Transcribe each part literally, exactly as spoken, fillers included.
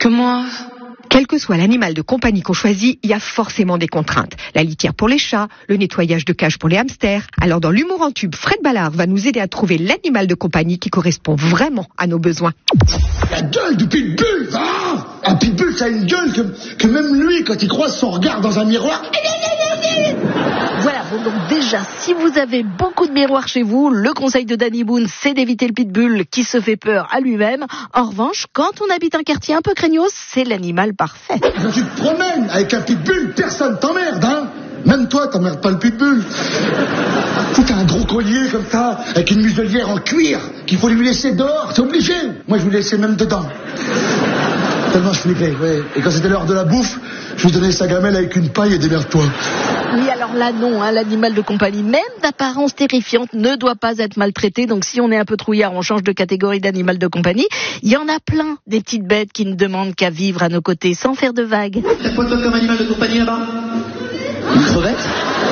que moi. Quel que soit l'animal de compagnie qu'on choisit, il y a forcément des contraintes. La litière pour les chats, le nettoyage de cage pour les hamsters. Alors dans l'humour en tube, Fred Ballard va nous aider à trouver l'animal de compagnie qui correspond vraiment à nos besoins. La gueule du pitbull, hein. Un pitbull, ça a une gueule que, que même lui, quand il croise son regard dans un miroir... Voilà, bon donc déjà, si vous avez beaucoup de miroirs chez vous, le conseil de Danny Boone, c'est d'éviter le pitbull qui se fait peur à lui-même. En revanche, quand on habite un quartier un peu craignos, c'est l'animal parfait. Quand tu te promènes avec un pitbull, personne t'emmerde, hein. Même toi, t'emmerdes pas le pitbull. T'as un gros collier comme ça, avec une muselière en cuir, qu'il faut lui laisser dehors, c'est obligé. Moi, je lui laissais même dedans. Tellement je flippais, ouais. Et quand c'était l'heure de la bouffe, je lui donnais sa gamelle avec une paille et démerde-toi. Oui, alors là, non, hein, l'animal de compagnie, même d'apparence terrifiante, ne doit pas être maltraité. Donc si on est un peu trouillard, on change de catégorie d'animal de compagnie. Il y en a plein, des petites bêtes qui ne demandent qu'à vivre à nos côtés sans faire de vagues. T'as quoi toi comme animal de compagnie là-bas? Une crevette?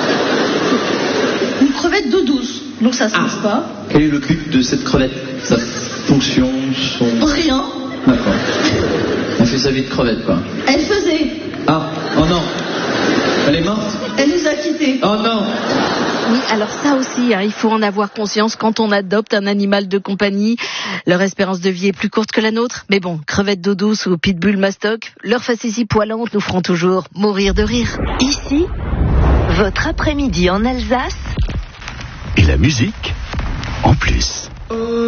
Une crevette d'eau douce, donc ça se passe ah. pas. Quel est le but de cette crevette? Sa fonction, son... Rien. D'accord. Elle fait sa vie de crevette, quoi. Elle faisait. Ah, oh non. Elle est morte? Elle nous a quittés. Oh non. Oui, alors ça aussi, hein, il faut en avoir conscience quand on adopte un animal de compagnie. Leur espérance de vie est plus courte que la nôtre. Mais bon, crevettes d'eau douce ou pitbull mastoc, leur facétie poilante nous feront toujours mourir de rire. Ici, votre après-midi en Alsace. Et la musique en plus.